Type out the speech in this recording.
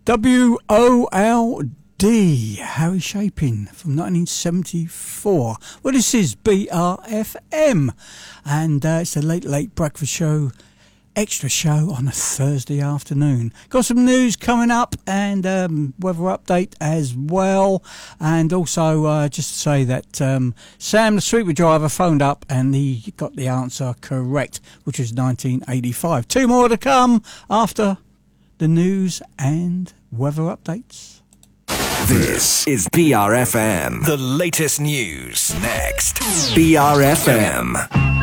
WOLD, Harry Shaping from 1974. Well, this is BRFM, and it's a late breakfast show, extra show on a Thursday afternoon. Got some news coming up and weather update as well. And also just to say that Sam, the sweeper driver, phoned up and he got the answer correct, which was 1985. Two more to come after the news and weather updates. This is BRFM. The latest news next. BRFM.